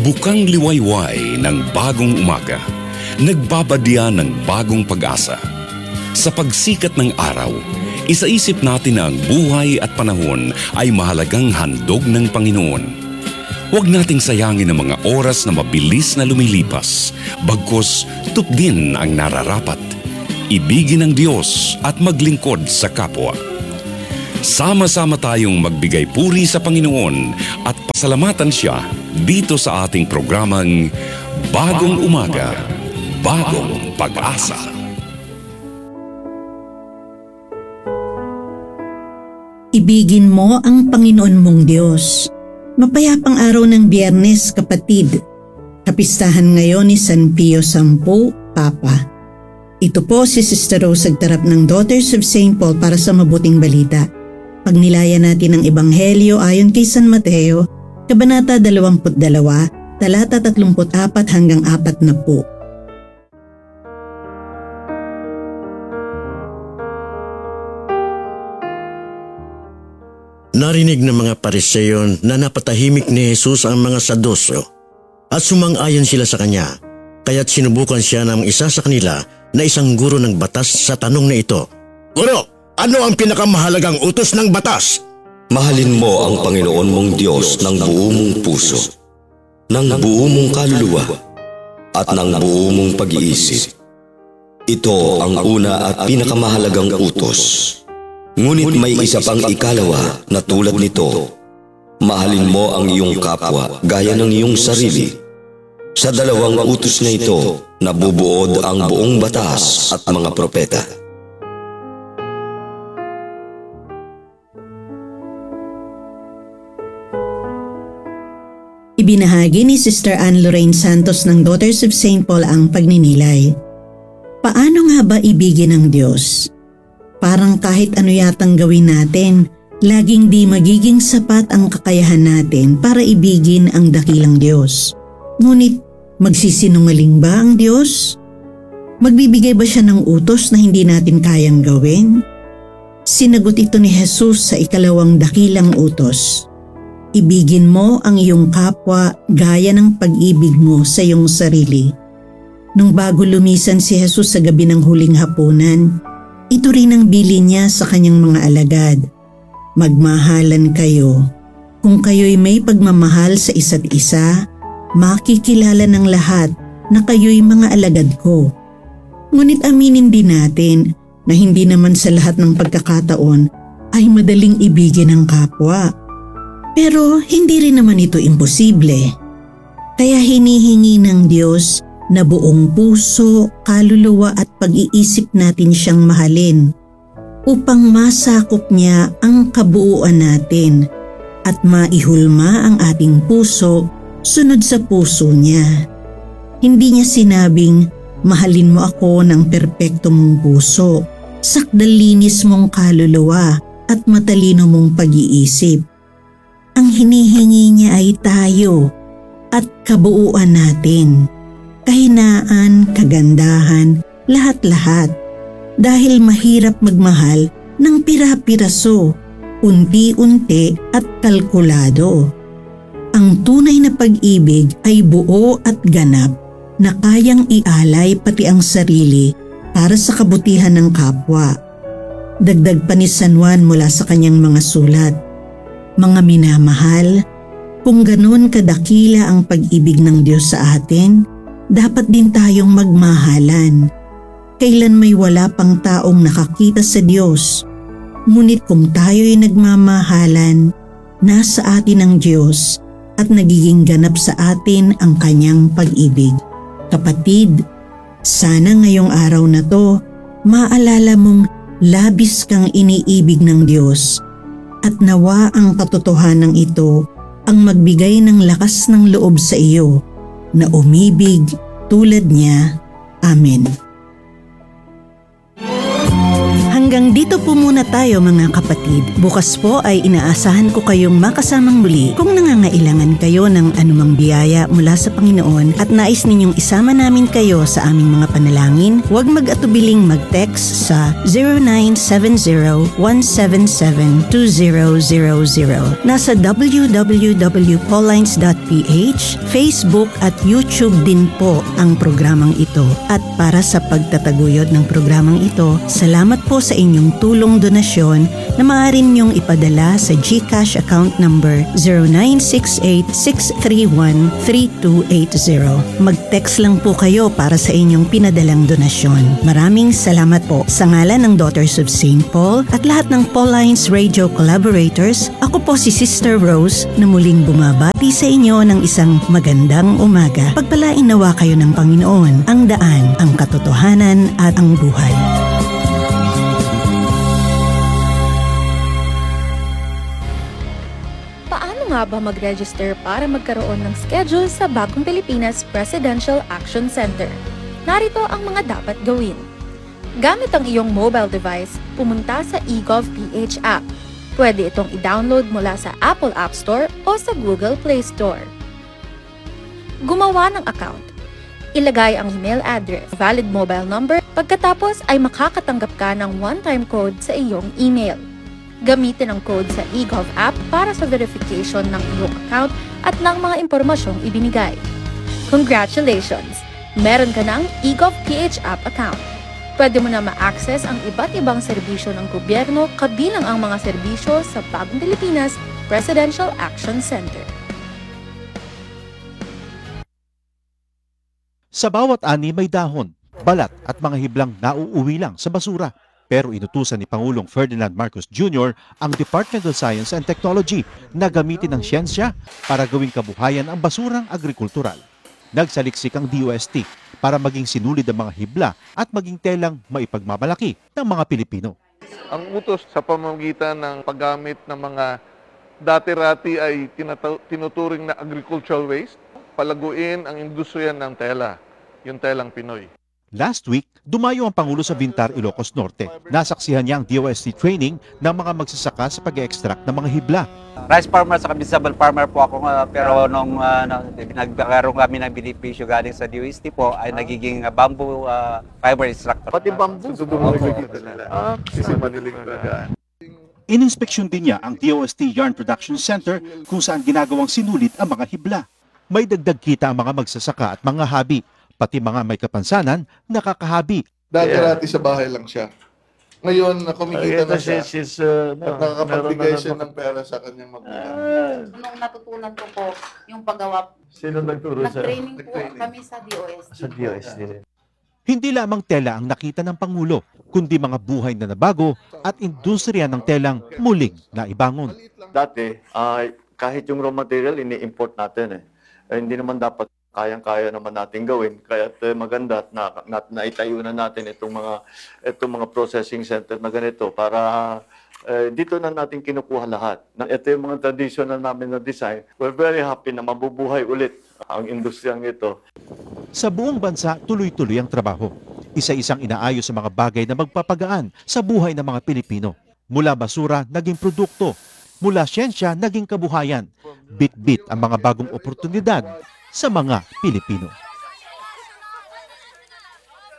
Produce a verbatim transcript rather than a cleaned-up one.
Bukang liwayway ng bagong umaga, nagbabadya ng bagong pag-asa. Sa pagsikat ng araw, isaisip natin na ang buhay at panahon ay mahalagang handog ng Panginoon. Huwag nating sayangin ang mga oras na mabilis na lumilipas, bagkus tupdin ang nararapat. Ibigin ang Diyos at maglingkod sa kapwa. Sama-sama tayong magbigay puri sa Panginoon at pasalamatan Siya dito sa ating programang Bagong Umaga, Bagong Pag-asa. Ibigin mo ang Panginoon mong Diyos. Mapayapang araw ng Biyernes, kapatid. Kapistahan ngayon ni San Pio X, Papa. Ito po si Sister Rose Agtarap ng Daughters of Saint Paul para sa mabuting balita. Pagnilayan natin ang Ebanghelyo ayon kay San Mateo, Kabanata dalawampu't dalawa, talata tatlumpu't apat hanggang apat na po. Narinig ng mga Pariseo na napatahimik ni Jesus ang mga Saduceo at sumang-ayon sila sa kanya, kaya't sinubukan siya ng isa sa kanila na isang guro ng batas sa tanong na ito. Guro! Ano ang pinakamahalagang utos ng batas? Mahalin mo ang Panginoon mong Diyos ng buo mong puso, ng buo mong kaluluwa, at ng buo mong pag-iisip. Ito ang una at pinakamahalagang utos. Ngunit may isa pang ikalawa na tulad nito. Mahalin mo ang iyong kapwa gaya ng iyong sarili. Sa dalawang utos na ito, nabubuod ang buong batas at mga propeta. Ibinahagi ni Sister Anne Lorraine Santos ng Daughters of Saint Paul ang pagninilay. Paano nga ba ibigin ng Diyos? Parang kahit ano yatang gawin natin, laging di magiging sapat ang kakayahan natin para ibigin ang dakilang Diyos. Ngunit magsisinungaling ba ang Diyos? Magbibigay ba siya ng utos na hindi natin kayang gawin? Sinagot ito ni Jesus sa ikalawang dakilang utos. Ibigin mo ang iyong kapwa gaya ng pag-ibig mo sa iyong sarili. Nung bago lumisan si Jesus sa gabi ng huling hapunan, ito rin ang bilin niya sa kanyang mga alagad. Magmahalan kayo. Kung kayo'y may pagmamahal sa isa't isa, makikilala ng lahat na kayo'y mga alagad ko. Ngunit aminin din natin na hindi naman sa lahat ng pagkakataon ay madaling ibigin ang kapwa. Pero hindi rin naman ito imposible. Kaya hinihingi ng Diyos na buong puso, kaluluwa at pag-iisip natin siyang mahalin upang masakop niya ang kabuuan natin at maihulma ang ating puso sunod sa puso niya. Hindi niya sinabing, mahalin mo ako ng perpekto mong puso, sakdalinis mong kaluluwa at matalino mong pag-iisip. Ang hinihingi niya ay tayo at kabuuan natin. Kahinaan, kagandahan, lahat-lahat. Dahil mahirap magmahal ng pira-piraso, unti-unti at kalkulado. Ang tunay na pag-ibig ay buo at ganap na kayang ialay pati ang sarili para sa kabutihan ng kapwa. Dagdag pa ni San Juan mula sa kanyang mga sulat. Mga minamahal, kung ganun kadakila ang pag-ibig ng Diyos sa atin, dapat din tayong magmahalan. Kailan may wala pang taong nakakita sa Diyos, ngunit kung tayo'y nagmamahalan, nasa atin ang Diyos at nagiging ganap sa atin ang kanyang pag-ibig. Kapatid, sana ngayong araw na to, maalala mong labis kang iniibig ng Diyos. At nawa ang katotohanan ito ang magbigay ng lakas ng loob sa iyo na umibig tulad niya. Amen. Hanggang dito po muna tayo mga kapatid. Bukas po ay inaasahan ko kayong makasamang muli kung nangangailangan kayo ng anumang biyaya mula sa Panginoon at nais ninyong isama namin kayo sa aming mga panalangin, huwag mag-atubiling mag-text sa zero nine seven zero one seven seven two zero zero zero. Nasa w w w dot paullines dot p h, Facebook at YouTube din po ang programang ito. At para sa pagtataguyod ng programang ito, salamat po sa inyong tulong donasyon na maaari niyong ipadala sa GCash account number zero nine six eight six three one three two eight zero. Mag-text lang po kayo para sa inyong pinadalang donasyon. Maraming salamat po. Sa ngalan ng Daughters of Saint Paul at lahat ng Paullines Radio collaborators, ako po si Sister Rose na muling bumabati sa inyo ng isang magandang umaga. Pagpalain nawa kayo ng Panginoon, ang daan, ang katotohanan at ang buhay. Paano nga ba mag-register para magkaroon ng schedule sa Bagong Pilipinas Presidential Action Center? Narito ang mga dapat gawin. Gamit ang iyong mobile device, pumunta sa eGovPH app. Pwede itong i-download mula sa Apple App Store o sa Google Play Store. Gumawa ng account. Ilagay ang email address, valid mobile number, pagkatapos ay makakatanggap ka ng one-time code sa iyong email. Gamitin ang code sa eGov app para sa verification ng iyong account at ng mga impormasyong ibinigay. Congratulations! Meron ka ng eGovPH app account. Pwede mo na ma-access ang iba't ibang serbisyo ng gobyerno kabilang ang mga serbisyo sa Bagong Pilipinas Presidential Action Center. Sa bawat ani may dahon, balat at mga hiblang nauuwi lang sa basura. Pero inutusan ni Pangulong Ferdinand Marcos Junior ang Department of Science and Technology na gamitin ang siyensya para gawing kabuhayan ang basurang agrikultural. Nagsaliksik ang D O S T para maging sinulid ang mga hibla at maging telang maipagmamalaki ng mga Pilipino. Ang utos sa pamamagitan ng paggamit ng mga dati-rati ay tinata- tinuturing na agricultural waste, palaguin ang industriya ng tela, yung telang Pinoy. Last week, dumayo ang Pangulo sa Bintar, Ilocos Norte. Nasaksihan niya ang D O S T training ng mga magsasaka sa pag-extract ng mga hibla. Rice farmer sa vegetable farmer po ako, uh, pero nung uh, nagkaroon kami ng benepisyo galing sa D O S T po ay nagiging uh, bamboo uh, fiber extractor. Pati bamboo? Ah, kasi madiling talaga. Ininspeksyon din niya ang D O S T Yarn Production Center kung saan ginagawang sinulit ang mga hibla. May dagdag kita ang mga magsasaka at mga habi, pati mga may kapansanan, nakakahabi. Dati-rati sa bahay lang siya. Ngayon, kumikita na siya She's, uh, at nakakapagbigay siya ng pera sa kanyang magulang. Nung natutunan ko po yung paggawa, Sino nagturo sa nag-training po Nag-training. kami sa D O S T. D O S T? Hindi lamang tela ang nakita ng Pangulo, kundi mga buhay na nabago at industriya ng telang muling naibangon. Dati, ah, kahit yung raw material, ini-import natin eh. Eh, hindi naman dapat kayang-kaya naman natin gawin. Kaya uh, maganda at na, na, naitayo na natin itong mga, itong mga processing center na ganito para uh, dito na natin kinukuha lahat. Ito yung mga traditional namin na design. We're very happy na mabubuhay ulit ang industriyang ito. Sa buong bansa, tuloy-tuloy ang trabaho. Isa-isang inaayos sa mga bagay na magpapagaan sa buhay ng mga Pilipino. Mula basura, naging produkto. Mula siyensya, naging kabuhayan. Bit-bit ang mga bagong oportunidad sa mga Pilipino.